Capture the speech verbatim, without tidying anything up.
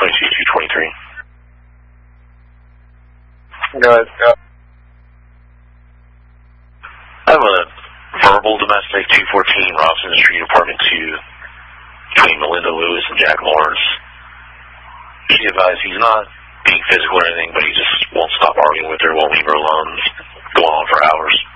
twenty-two two twenty-three. Go ahead, Scott. I have a verbal domestic two fourteen Robson Street, apartment two, between Melinda Lewis and Jack Lawrence. She advised he's not being physical or anything, but he just won't stop arguing with her, won't leave her alone, going on for hours.